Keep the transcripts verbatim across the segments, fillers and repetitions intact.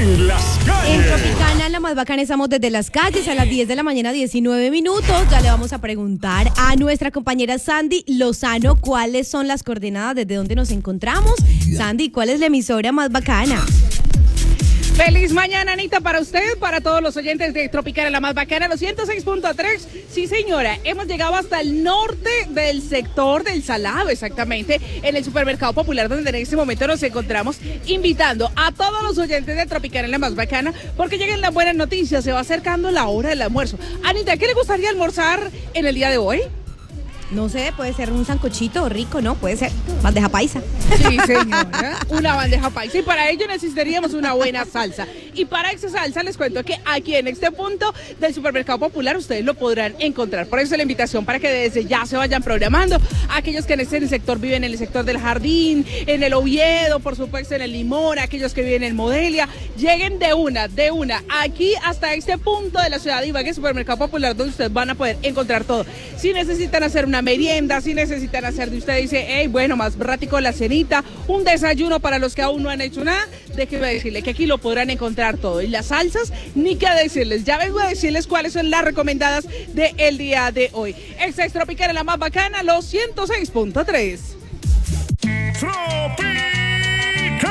en las calles. En Tropicana, la más bacana, estamos desde las calles a las diez de la mañana, diecinueve minutos. Ya le vamos a preguntar a nuestra compañera Sandy Lozano cuáles son las coordenadas, desde dónde nos encontramos. Sandy, ¿cuál es la emisora más bacana? Feliz mañana, Anita, para usted, para todos los oyentes de Tropicana, la más bacana, los ciento seis punto tres. Sí, señora, hemos llegado hasta el norte del sector del Salado, exactamente, en el Supermercado Popular, donde en este momento nos encontramos, invitando a todos los oyentes de Tropicana, la más bacana, porque lleguen las buenas noticias, se va acercando la hora del almuerzo. Anita, ¿qué le gustaría almorzar en el día de hoy? No sé, puede ser un sancochito rico, ¿no? Puede ser bandeja paisa. Sí, señora, una bandeja paisa. Y para ello necesitaríamos una buena salsa. Y para esa salsa les cuento que aquí en este punto del Supermercado Popular ustedes lo podrán encontrar. Por eso la invitación para que desde ya se vayan programando. Aquellos que en este sector viven en el sector del Jardín, en el Oviedo, por supuesto en el Limón, aquellos que viven en Modelia, lleguen de una, de una, aquí hasta este punto de la ciudad de Ibagué, Supermercado Popular, donde ustedes van a poder encontrar todo. Si necesitan hacer una merienda, si necesitan hacer de usted, dice, hey, bueno, más ratico la cenita, un desayuno para los que aún no han hecho nada, déjeme decirle que aquí lo podrán encontrar todo. Y las salsas, ni qué decirles, ya vengo a decirles cuáles son las recomendadas del día de hoy. Esta es Tropicana, la más bacana, los ciento seis punto tres.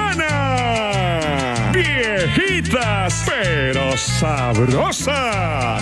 Tropicana, viejitas pero sabrosas.